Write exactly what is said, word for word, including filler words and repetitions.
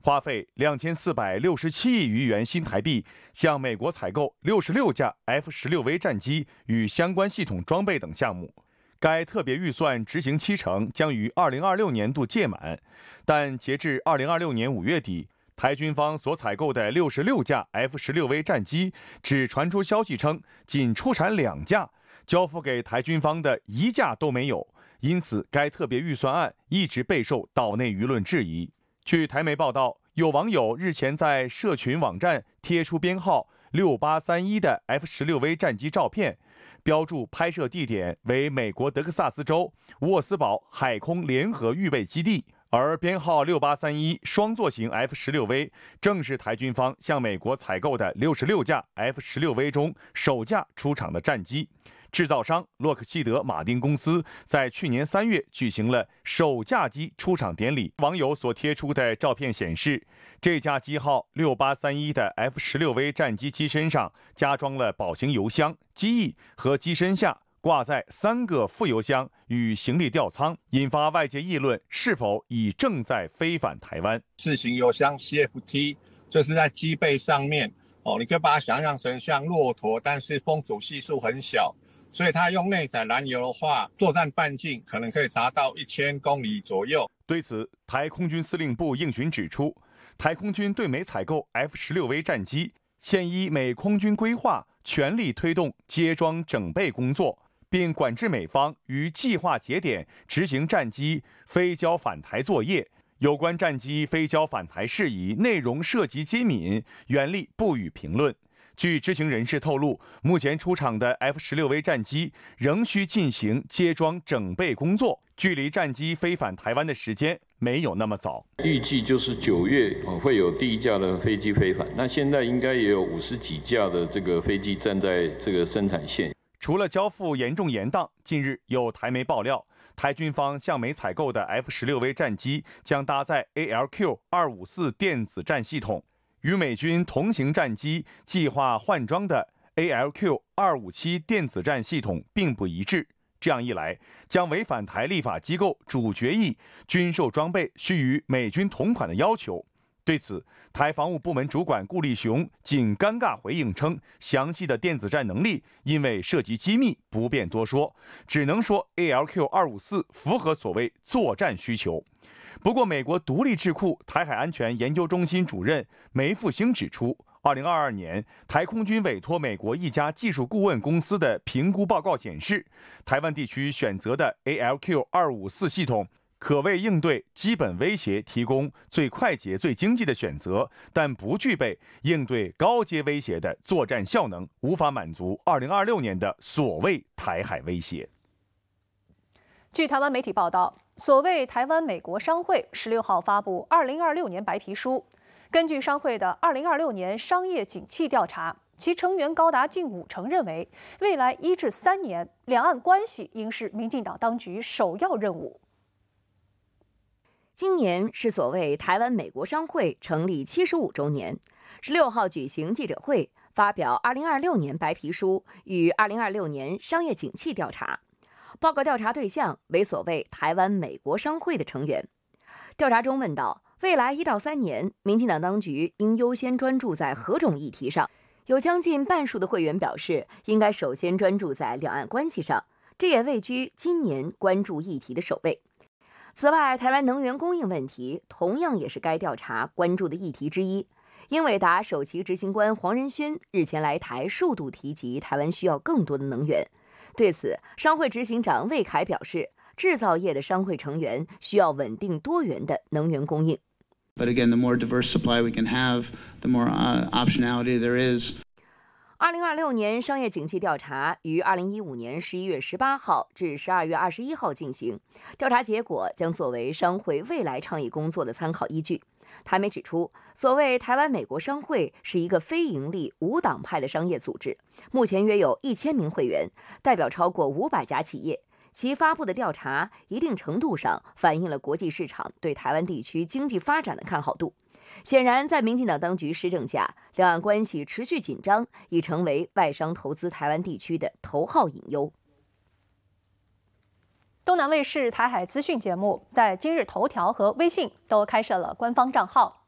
花费两千四百六十七亿余元新台币，向美国采购六十六架 F 十六 V 战机与相关系统装备等项目。该特别预算执行期程将于二零二六年度届满，但截至二零二六年五月底，台军方所采购的六十六架 F 十六 V 战机只传出消息称仅出产两架，交付给台军方的一架都没有。因此，该特别预算案一直备受岛内舆论质疑。据台媒报道，有网友日前在社群网站贴出编号六八三一的 F 十六 V 战机照片，标注拍摄地点为美国德克萨斯州沃斯堡海空联合预备基地，而编号六八三一双座型 F 十六 V 正是台军方向美国采购的六十六架 F 十六 V 中首架出厂的战机。制造商洛克希德马丁公司在去年三月举行了首架机出厂典礼。网友所贴出的照片显示，这架机号六八三一的 F 十六 V 战机机身上加装了保型油箱，机翼和机身下挂载三个副油箱与行李吊舱，引发外界议论是否已正在飞返台湾。 四型油箱 C F T 就是在机背上面哦，你可以把它想象成像骆驼，但是风阻系数很小。所以它用内载燃油的话，作战半径可能可以达到一千公里左右。 对此，台空军司令部应询指出，台空军对美采购 F 十六 V 战机，现依美空军规划，全力推动接装整备工作，并管制美方于计划节点执行战机飞交返台作业。有关战机飞交返台事宜内容涉及机敏，原力不予评论。据知情人士透露，目前出厂的 F 十六 V 战机仍需进行接装整备工作，距离战机飞返台湾的时间没有那么早。 预计就是九月会有第一架的飞机飞返，那现在应该也有五十几架的这个飞机站在这个生产线。 除了交付严重延宕，近日有台媒爆料，台军方向美采购的 F 十六 V 战机将搭载 A L Q 二五四电子战系统。与美军同型战机计划换装的 A L Q 二五七电子战系统并不一致，这样一来，将违反台立法机构主决议军售装备须与美军同款的要求。对此，台防务部门主管顾立雄仅尴尬回应称，详细的电子战能力因为涉及机密，不便多说，只能说 A L Q 二五四符合所谓作战需求。不过，美国独立智库台海安全研究中心主任梅复兴指出，二零二二年台空军委托美国一家技术顾问公司的评估报告显示，台湾地区选择的 A L Q 二五四系统可为应对基本威胁提供最快捷、最经济的选择，但不具备应对高阶威胁的作战效能，无法满足二零二六年的所谓台海威胁。 据台湾媒体报道，所谓台湾美国商会十六号发布二零二六年白皮书。根据商会的二零二六年商业景气调查，其成员高达近五成认为，未来一至三年两岸关系应是民进党当局首要任务。 今年是所谓台湾美国商会成立七十五周年，十六号举行记者会，发表二零二六年白皮书与二零二六年商业景气调查。报告调查对象为所谓台湾美国商会的成员。调查中问到，未来一到三年，民进党当局应优先专注在何种议题上？有将近半数的会员表示，应该首先专注在两岸关系上，这也位居今年关注议题的首位。此外，台湾能源供应问题同样也是该调查关注的议题之一。英伟达首席执行官黄仁勋日前来台数度提及台湾需要更多的能源。对此，商会执行长魏凯表示，制造业的商会成员需要稳定多元的能源供应。 But again, the more diverse supply we can have, the more uh, optionality there is. 二零二六年商业景气调查于二零一五年十一月十八号至十二月二十一号进行，调查结果将作为商会未来倡议工作的参考依据。台媒指出，所谓台湾美国商会是一个非营利无党派的商业组织，目前约有一千名会员，代表超过五百家企业。其发布的调查一定程度上反映了国际市场对台湾地区经济发展的看好度。显然，在民进党当局施政下，两岸关系持续紧张，已成为外商投资台湾地区的头号隐忧。 东南卫视台海资讯节目在今日头条和微信都开设了官方账号。